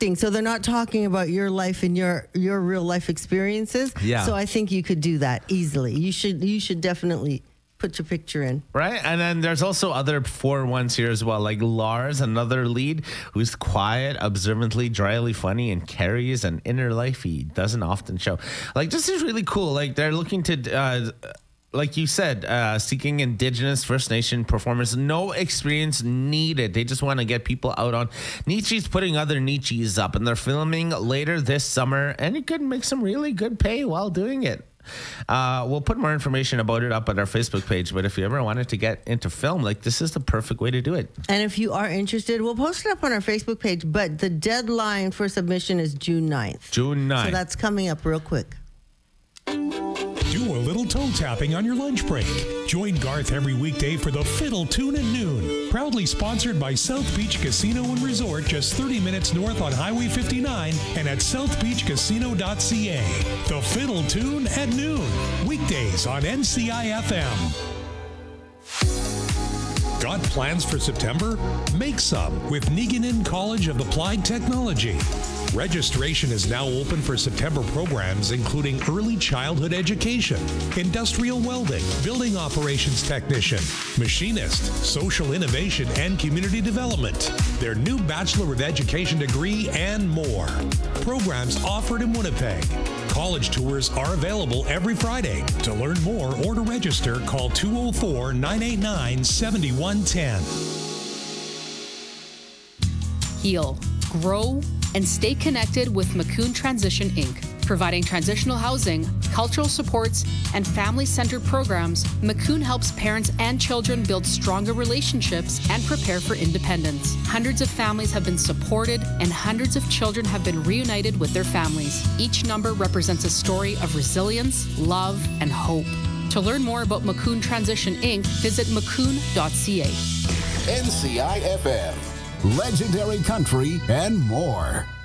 acting, so they're not talking about your life and your real life experiences. Yeah. So I think you could do that easily. You should definitely put your picture in. Right. And then there's also other 4-1s here as well, like Lars, another lead who's quiet, observantly, dryly funny, and carries an inner life he doesn't often show. Like, this is really cool. Like, they're looking to, like you said, seeking Indigenous First Nation performers. No experience needed. They just want to get people out on. Nietzsche's putting other Nietzsche's up, and they're filming later this summer, and you could make some really good pay while doing it. We'll put more information about it up on our Facebook page, but if you ever wanted to get into film, like, this is the perfect way to do it. And if you are interested, we'll post it up on our Facebook page, but the deadline for submission is June 9th. June 9th. So that's coming up real quick. Do a little toe tapping on your lunch break. Join Garth every weekday for the Fiddle Tune at noon. Proudly sponsored by South Beach Casino and Resort, just 30 minutes north on Highway 59 and at southbeachcasino.ca. The Fiddle Tune at noon. Weekdays on NCIFM. Got plans for September? Make some with Niganin College of Applied Technology. Registration is now open for September programs including early childhood education, industrial welding, building operations technician, machinist, social innovation, and community development, their new Bachelor of Education degree, and more. Programs offered in Winnipeg. College tours are available every Friday. To learn more or to register, call 204-989-7110. Heal, grow, and stay connected with Macoun Transition Inc. Providing transitional housing, cultural supports, and family-centered programs, Macoun helps parents and children build stronger relationships and prepare for independence. Hundreds of families have been supported, and hundreds of children have been reunited with their families. Each number represents a story of resilience, love, and hope. To learn more about Macoun Transition Inc., visit macoun.ca. NCIFM, legendary country, and more.